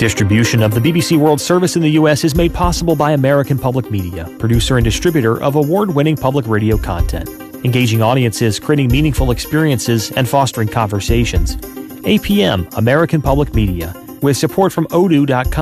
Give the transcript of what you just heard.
Distribution of the BBC World Service in the U.S. is made possible by American Public Media, producer and distributor of award-winning public radio content, engaging audiences, creating meaningful experiences, and fostering conversations. APM, American Public Media, with support from Odoo.com.